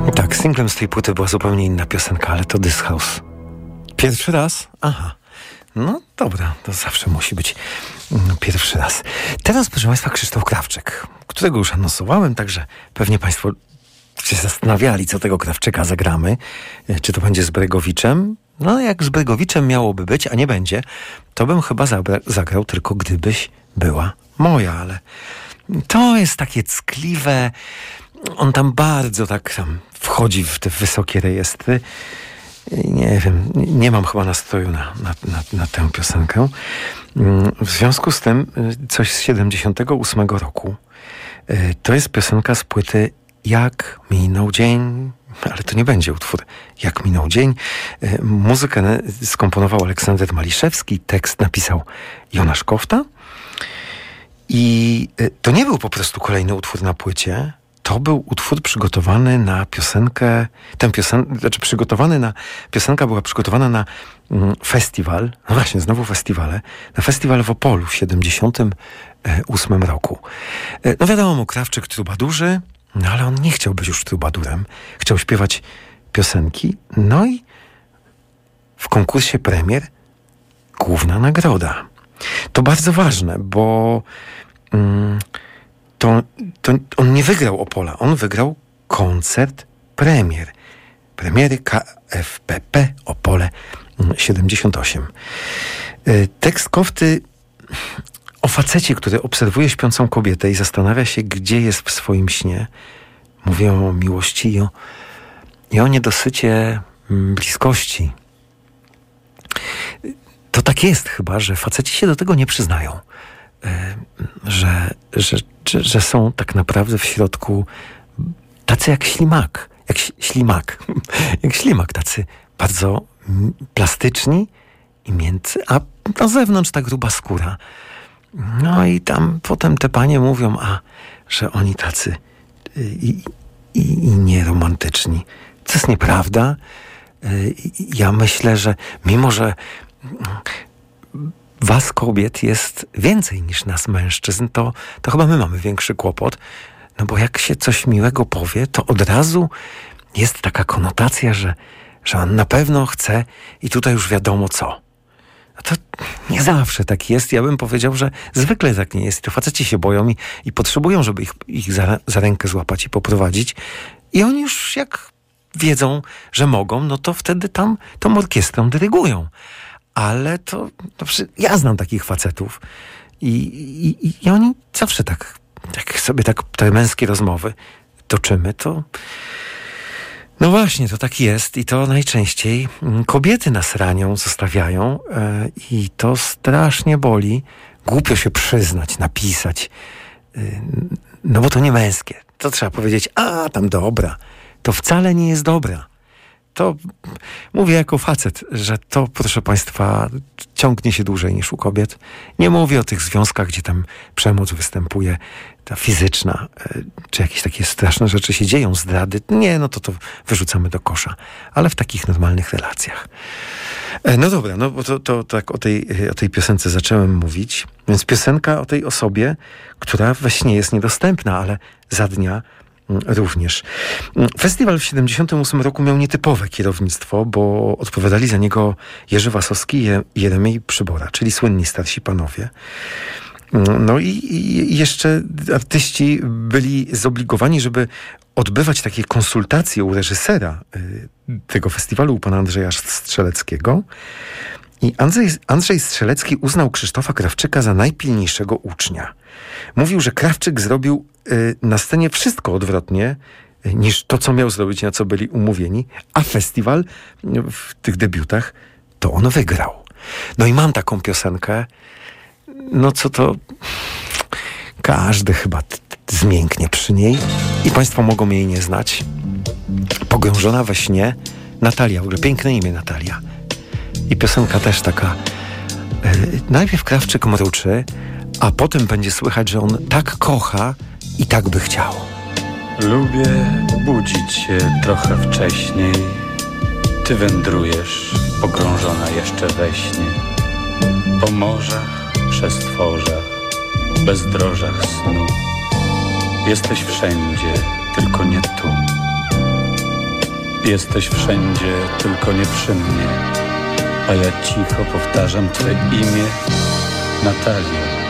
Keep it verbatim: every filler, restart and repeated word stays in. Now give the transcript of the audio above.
Tak, singlem z tej płyty była zupełnie inna piosenka, ale to This House. Pierwszy raz? Aha. No dobra, to zawsze musi być mm, pierwszy raz. Teraz, proszę Państwa, Krzysztof Krawczyk, którego już anonsowałem, także pewnie Państwo się zastanawiali, co tego Krawczyka zagramy. Czy to będzie z Bregowiczem? No, jak z Bregowiczem miałoby być, a nie będzie, to bym chyba zabra- zagrał tylko Gdybyś była moja, ale to jest takie ckliwe. On tam bardzo tak tam wchodzi w te wysokie rejestry. Nie wiem, nie mam chyba nastroju na, na, na, na tę piosenkę. W związku z tym coś z siedemdziesiątego ósmego roku. To jest piosenka z płyty Jak minął dzień, ale to nie będzie utwór Jak minął dzień. Muzykę skomponował Aleksander Maliszewski, tekst napisał Jonasz Kofta. I to nie był po prostu kolejny utwór na płycie. To był utwór przygotowany na piosenkę, ten piosen, znaczy przygotowany na, piosenka była przygotowana na mm, festiwal, no właśnie, znowu festiwale, na festiwal w Opolu w siedemdziesiątym ósmym roku. No wiadomo, Krawczyk trubadurzy, no ale on nie chciał być już trubadurem, chciał śpiewać piosenki, no i w konkursie premier główna nagroda. To bardzo ważne, bo mm, To, to on nie wygrał Opola, on wygrał koncert premier. Premiery K F P P Opole siedemdziesiąt osiem. Tekst Kofty o facecie, który obserwuje śpiącą kobietę i zastanawia się, gdzie jest w swoim śnie. Mówi o miłości i o, i o niedosycie bliskości. To tak jest chyba, że faceci się do tego nie przyznają. Że, że, że, że są tak naprawdę w środku tacy jak ślimak, jak ślimak, jak ślimak, tacy bardzo plastyczni i miękcy, a na zewnątrz ta gruba skóra. No i tam potem te panie mówią, a że oni tacy i, i, i nieromantyczni. To jest nieprawda. Ja myślę, że mimo, że was kobiet jest więcej niż nas mężczyzn, to, to chyba my mamy większy kłopot, no bo jak się coś miłego powie, to od razu jest taka konotacja, że, że on na pewno chce i tutaj już wiadomo co. No to nie zawsze tak jest. Ja bym powiedział, że zwykle tak nie jest. To faceci się boją i, i potrzebują, żeby ich, ich za, za rękę złapać i poprowadzić. I oni już jak wiedzą, że mogą, no to wtedy tam tą orkiestrą dyrygują. Ale to, to ja znam takich facetów i, i, i oni zawsze tak, jak sobie tak te męskie rozmowy toczymy, to no właśnie, to tak jest i to najczęściej kobiety nas ranią, zostawiają yy, i to strasznie boli. Głupio się przyznać, napisać, yy, no bo to nie męskie. To trzeba powiedzieć, a tam dobra, to wcale nie jest dobra. To mówię jako facet, że to, proszę Państwa, ciągnie się dłużej niż u kobiet. Nie mówię o tych związkach, gdzie tam przemoc występuje, ta fizyczna, czy jakieś takie straszne rzeczy się dzieją, zdrady. Nie, no to to wyrzucamy do kosza. Ale w takich normalnych relacjach. No dobra, no bo to, to tak o tej, o tej piosence zacząłem mówić. Więc piosenka o tej osobie, która we śnie jest niedostępna, ale za dnia również. Festiwal w siedemdziesiątym ósmym roku miał nietypowe kierownictwo, bo odpowiadali za niego Jerzy Wasowski i Jeremiej Przybora, czyli słynni starsi panowie. No i, i jeszcze artyści byli zobligowani, żeby odbywać takie konsultacje u reżysera tego festiwalu, u pana Andrzeja Strzeleckiego. I Andrzej, Andrzej Strzelecki uznał Krzysztofa Krawczyka za najpilniejszego ucznia. Mówił, że Krawczyk zrobił y, na scenie wszystko odwrotnie y, niż to, co miał zrobić, na co byli umówieni, a festiwal y, w tych debiutach to on wygrał. No i mam taką piosenkę, no co to każdy chyba t- t- zmięknie przy niej i Państwo mogą jej nie znać. Pogrążona we śnie Natalia, w ogóle piękne imię Natalia. I piosenka też taka, yy, najpierw Krawczyk mruczy, a potem będzie słychać, że on tak kocha i tak by chciał. Lubię budzić się trochę wcześniej. Ty wędrujesz, pogrążona jeszcze we śnie. Po morzach, przestworzach, bezdrożach snu. Jesteś wszędzie, tylko nie tu. Jesteś wszędzie, tylko nie przy mnie, a ja cicho powtarzam Twe imię, Natalio.